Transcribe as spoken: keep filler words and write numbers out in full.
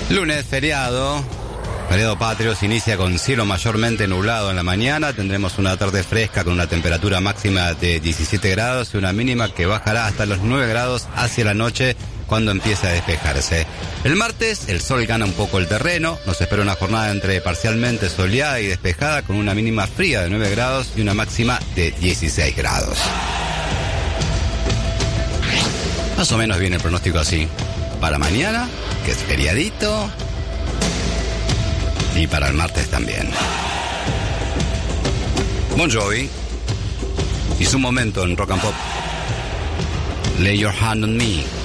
Lunes, feriado, feriado patrio, se inicia con cielo mayormente nublado en la mañana. Tendremos una tarde fresca con una temperatura máxima de diecisiete grados y una mínima que bajará hasta los nueve grados hacia la noche cuando empiece a despejarse. El martes el sol gana un poco el terreno, nos espera una jornada entre parcialmente soleada y despejada con una mínima fría de nueve grados y una máxima de dieciséis grados. Más o menos viene el pronóstico así. Para mañana, que es feriadito, y para el martes también. Bon Jovi y su momento en Rock and Pop. Lay Your Hand on Me.